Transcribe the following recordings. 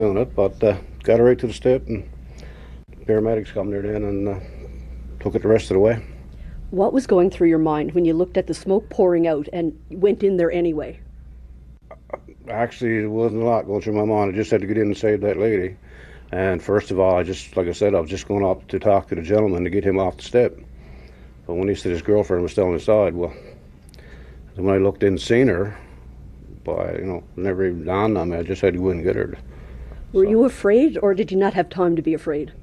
doing it, but got her right to the step, and paramedics come there then and took it the rest of the way. What was going through your mind when you looked at the smoke pouring out and went in there anyway? Actually, there wasn't a lot going through my mind. I just had to get in and save that lady. And first of all, like I said, I was just going up to talk to the gentleman to get him off the step. But when he said his girlfriend was still inside, well, when I looked in and seen her, never even dawned on me. I just had to go in and get her. Were you afraid, or did you not have time to be afraid?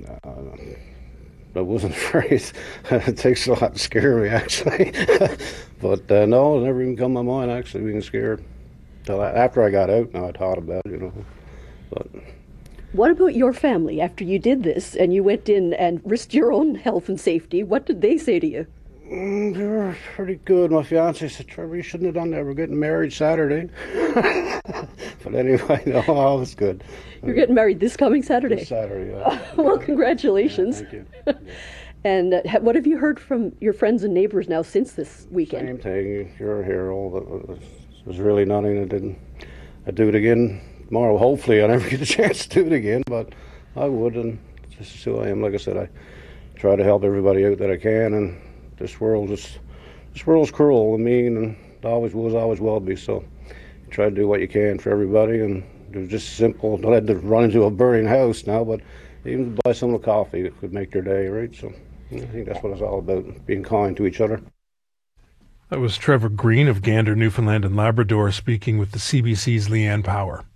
I wasn't afraid. It takes a lot to scare me, actually. But no, it never even come to my mind, actually, being scared. Till after I got out, now I thought about it, But what about your family after you did this and you went in and risked your own health and safety? What did they say to you? They were pretty good. My fiance said, "Trevor, you shouldn't have done that. We're getting married Saturday." But anyway, no, all was good. You're getting married this coming Saturday? This Saturday, yeah. Well, congratulations. Yeah, thank you. Yeah. And what have you heard from your friends and neighbors now since this weekend? Same thing. You're here. There's really nothing. I'd do it again tomorrow. Hopefully, I never get a chance to do it again, but I would. And this is who I am. Like I said, I try to help everybody out that I can. And this world's cruel and mean, and always was, always will be. So you try to do what you can for everybody. And it was just simple. Not had to run into a burning house now, but even buy some coffee, it could make their day, right? So I think that's what it's all about, being kind to each other. That was Trevor Green of Gander, Newfoundland and Labrador, speaking with the CBC's Leanne Power.